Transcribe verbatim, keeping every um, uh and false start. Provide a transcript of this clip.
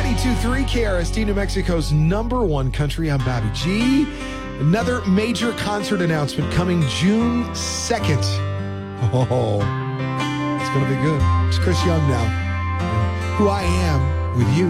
ninety-two point three K R S T, New Mexico's number one country. I'm Bobby G. Another major concert announcement coming June second. Oh, it's going to be good. It's Chris Young now. Who I Am with You.